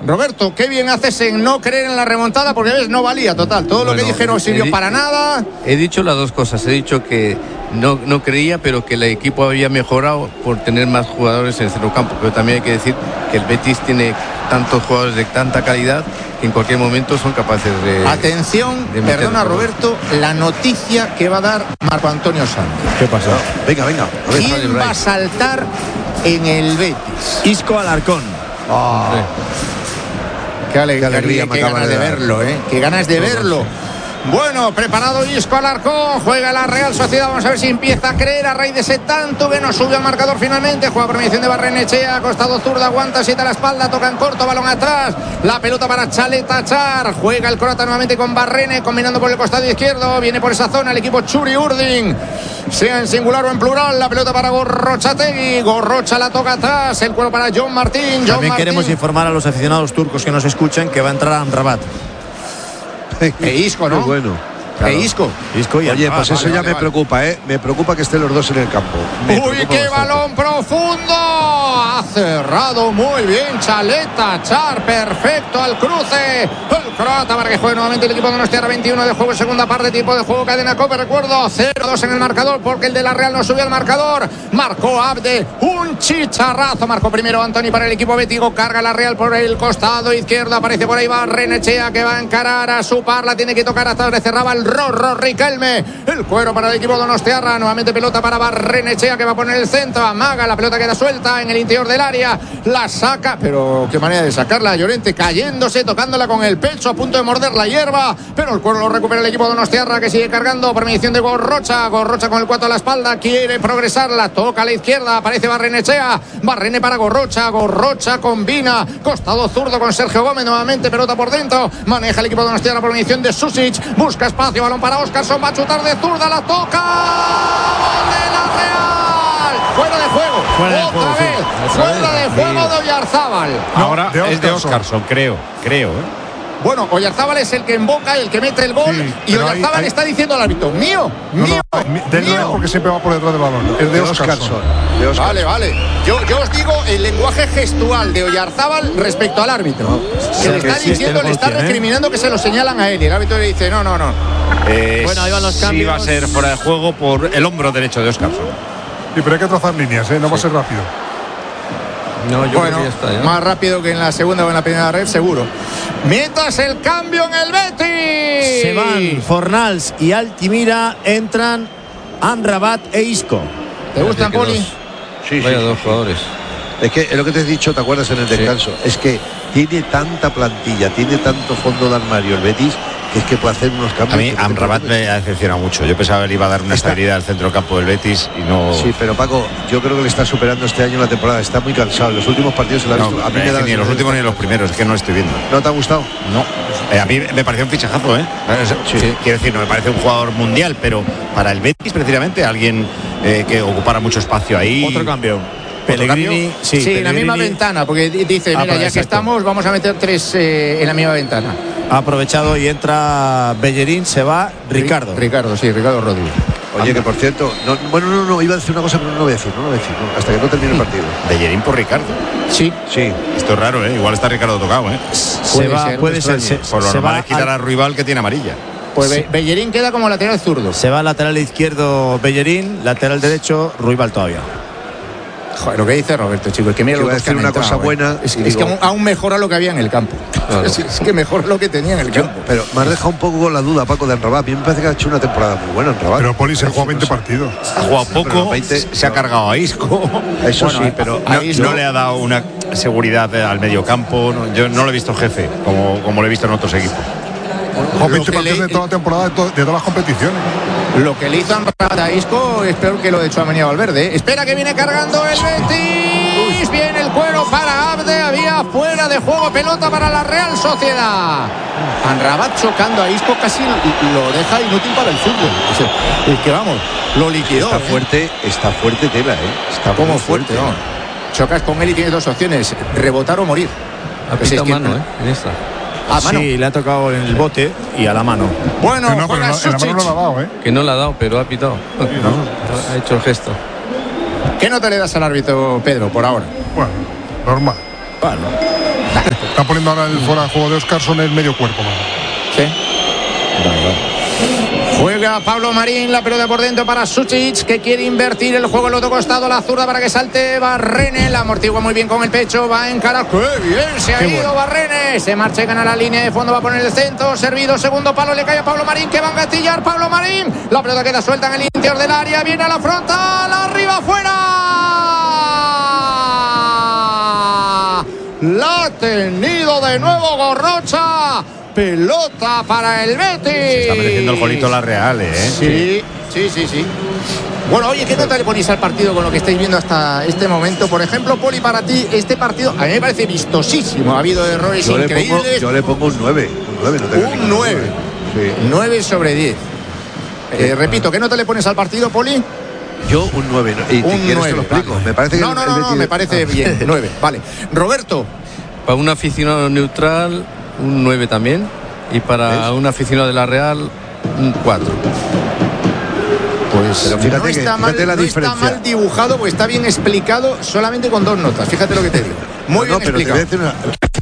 Roberto, qué bien haces en no creer en la remontada, porque ves, no valía total. Todo lo que dije no sirvió para nada. He dicho las dos cosas. He dicho que no creía, pero que el equipo había mejorado por tener más jugadores en el centrocampo. Pero también hay que decir que el Betis tiene tantos jugadores de tanta calidad que en cualquier momento son capaces de... Atención, perdona Roberto, la noticia que va a dar Marco Antonio Sanz. ¿Qué pasa? Venga. A ver, ¿quién va a saltar en el Betis? Isco Alarcón. Qué alegría, qué ganas de verlo, qué ganas de verlo. Bueno, preparado Isco Alarcón, juega la Real Sociedad, vamos a ver si empieza a creer a raíz de ese tanto que no sube al marcador finalmente. Juega por mediación de Barrenechea, costado zurdo, aguanta, siete a la espalda, toca en corto, balón atrás, la pelota para Chaleta Char, juega el croata nuevamente con Barrene, combinando por el costado izquierdo, viene por esa zona el equipo Churi Urdin, sea en singular o en plural, la pelota para Gorrochategui, Gorrocha la toca atrás, el cuero para John Martín. También queremos informar a los aficionados turcos que nos escuchan que va a entrar a Amrabat. Isco, ¿no? Muy bueno. Claro. Isco y oye, pues eso ya me preocupa, Me preocupa que estén los dos en el campo. Uy, qué balón profundo. Ha cerrado muy bien Chaleta Char, perfecto al cruce. El croata para que juegue nuevamente el equipo de Donostia. 21 de juego, segunda parte, tiempo de juego, cadena Cope. Recuerdo, 0-2 en el marcador porque el de la Real no subió al marcador. Marcó Abde, un chicharrazo. Marcó primero Antoni para el equipo bético. Carga la Real por el costado izquierdo. Aparece por ahí Barrenechea que va a encarar a su par. La tiene que tocar hasta donde cerraba el Rorro Riquelme. El cuero para el equipo donostiarra. Nuevamente pelota para Barrenechea que va a poner el centro. Amaga, la pelota queda suelta en el interior del área. La saca, pero qué manera de sacarla. Llorente cayéndose, tocándola con el pecho, a punto de morder la hierba. Pero el cuero lo recupera el equipo donostiarra que sigue cargando por mediación de Gorrocha. Gorrocha con el 4 a la espalda. Quiere progresar, la toca a la izquierda. Aparece Barrenechea. Barrene para Gorrocha. Gorrocha combina. Costado zurdo con Sergio Gómez. Nuevamente pelota por dentro. Maneja el equipo donostiarra por mediación de Susic. Busca espacio. Balón para Óscarson, va a chutar de zurda, la toca. ¡Gol de la Real! Fuera de juego. Otra vez. Fuera de juego de Oyarzábal. Ahora es de Óscarson, creo. Bueno, Oyarzábal es el que emboca, el que mete el gol, y Oyarzábal está diciendo al árbitro, mío. Del no es porque siempre va por detrás del balón. Es de Óscarson. Vale. Yo os digo el lenguaje gestual de Oyarzábal respecto al árbitro. Que le está diciendo, le está recriminando que se lo señalan a él. Y el árbitro le dice, no. Bueno, ahí van los cambios. Sí va a ser fuera de juego por el hombro derecho de Óscarson. Sí, pero hay que trazar líneas, no va a ser rápido. No, yo creo que ya está, más rápido que en la segunda o en la primera red, seguro. Mientras el cambio en el Betis. Se van Fornals y Altimira, entran Amrabat e Isco. ¿Te gustan, Poli? Sí. Vaya dos jugadores. Es que es lo que te he dicho, ¿te acuerdas en el descanso? Es que tiene tanta plantilla, tiene tanto fondo de armario el Betis, que es que puede hacer unos cambios. A mí Amrabat me ha decepcionado mucho. Yo pensaba que le iba a dar una estabilidad al centrocampo del Betis y no... Sí, pero Paco, yo creo que le está superando este año la temporada. Está muy cansado. En los últimos partidos se la ha visto. A mí ni en los últimos ni en los primeros, es que no lo estoy viendo. ¿No te ha gustado? No. A mí me pareció un fichajazo, Sí. Quiero decir, no me parece un jugador mundial, pero para el Betis, precisamente, alguien que ocupara mucho espacio ahí. Otro cambio. Pellegrini, Pellegrini, en la misma ventana, porque dice, mira, ya que estamos, vamos a meter tres en la misma ventana. Ha aprovechado y entra Bellerín, se va Ricardo Rodríguez. Oye, que por cierto, no, iba a decir una cosa, pero no lo voy a decir, hasta que no termine el partido. Bellerín por Ricardo. Sí. Esto es raro, Igual está Ricardo tocado, Puede ser. Por lo normal es quitar a Ruibal, que tiene amarilla. Pues Bellerín queda como lateral zurdo. Se va lateral izquierdo Bellerín, lateral derecho Ruibal todavía. Joder, lo que dice Roberto, chico, es que mira lo que hacer una cosa buena. Es que aún mejora lo que había en el campo. Claro. Es que mejora lo que tenía en el campo. Pero me has dejado un poco con la duda, Paco, de Amrabat. A mí me parece que ha hecho una temporada muy buena Amrabat. Pero Poli se ha jugado 20 partidos. Ha jugado poco, se ha cargado a Isco. Eso sí, pero no le ha dado una seguridad al medio campo. Yo no lo he visto jefe, como lo he visto en otros equipos. Jugó 20 partidos de toda la temporada, de todas las competiciones. Lo que le hizo Amrabat a Isco es peor que lo de Tchouaméni a Valverde. Espera que viene cargando el Betis. Viene el cuero para Abde. Había fuera de juego, pelota para la Real Sociedad. Amrabat chocando a Isco casi lo deja inútil para el fútbol. Es que vamos, lo liquidó. Está fuerte tela, Está como fuerte, ¿no? Chocas con él y tienes dos opciones: rebotar o morir. Ha pitado mano, en esta. Sí, le ha tocado en el bote y a la mano. Bueno, pero en la mano no la ha dado, Que no la ha dado, pero ha pitado. Ha hecho el gesto. ¿Qué nota le das al árbitro, Pedro, por ahora? Bueno, normal. Bueno. está poniendo ahora el fuera de juego de Óscar son el medio cuerpo. Sí. Juega Pablo Marín, la pelota por dentro para Suchic, que quiere invertir el juego al otro costado, la zurda para que salte Barrene, la amortigua muy bien con el pecho, va a encarar, ¡qué bien se ha ido Barrene! Se marcha y gana la línea de fondo, va a poner el centro, servido, segundo palo, le cae a Pablo Marín, que va a engatillar Pablo Marín, la pelota queda suelta en el interior del área, viene a la frontal, arriba, afuera. La ha tenido de nuevo Gorrocha. Pelota para el Betis. Se está mereciendo el golito la Real, Sí. Bueno, oye, ¿qué nota le ponéis al partido con lo que estáis viendo hasta este momento? Por ejemplo, Poli, para ti, este partido a mí me parece vistosísimo. Ha habido errores increíbles. Yo le pongo un 9. Un 9. Sí. 9 sobre 10. Repito, ¿qué nota le pones al partido, Poli? Yo un 9. ¿Y un 9, te lo explico? Vale. Me parece que no, me parece bien. 9, vale. Roberto. Para un aficionado neutral, un 9 también. Y para un aficionado de la Real, un 4. Pues pero fíjate, está mal dibujado, pues está bien explicado solamente con 2 notas. Fíjate lo que te digo. Muy bien explicado. Pero te voy a decir